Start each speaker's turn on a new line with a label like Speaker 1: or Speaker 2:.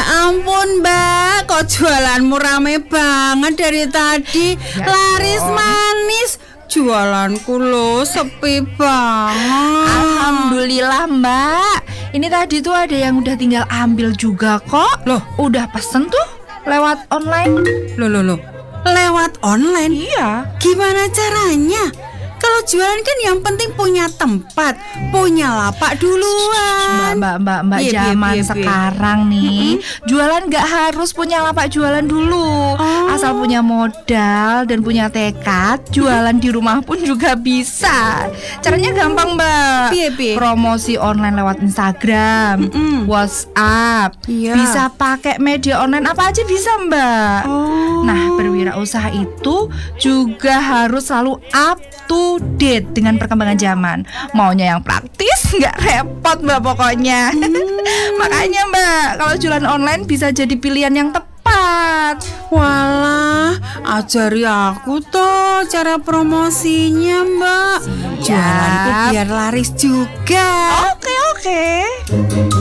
Speaker 1: ampun Mbak, kok jualanmu rame banget dari tadi. Laris manis. Jualanku loh sepi banget.
Speaker 2: Alhamdulillah Mbak. Ini tadi tuh ada yang udah tinggal ambil juga kok.
Speaker 1: Loh,
Speaker 2: udah pesen tuh lewat online.
Speaker 1: Loh. Lewat online?
Speaker 2: Iya.
Speaker 1: Gimana caranya? Kalau jualan kan yang penting punya tempat, punya lapak duluan.
Speaker 2: Mbak,
Speaker 1: Iya,
Speaker 2: zaman
Speaker 1: iya.
Speaker 2: sekarang nih, jualan gak harus punya lapak jualan dulu. Asal punya modal dan punya tekad, jualan di rumah pun juga bisa. Caranya gampang Mbak.
Speaker 1: Piye?
Speaker 2: Promosi online lewat Instagram, WhatsApp,
Speaker 1: Iya.
Speaker 2: bisa pakai media online apa aja bisa Mbak. Nah, berwirausaha itu juga harus selalu up to date dengan perkembangan zaman. Maunya yang praktis, nggak repot Mbak pokoknya. Makanya Mbak, kalau jualan online bisa jadi pilihan yang tepat.
Speaker 1: Walah, ajari aku toh cara promosinya Mbak. Jualanku biar laris juga.
Speaker 2: Oke.